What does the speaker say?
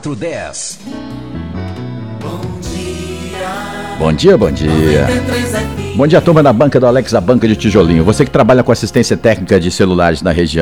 410. Bom dia, bom dia. Bom dia, turma da banca do Alex, a banca de tijolinho. Você que trabalha com assistência técnica de celulares na região.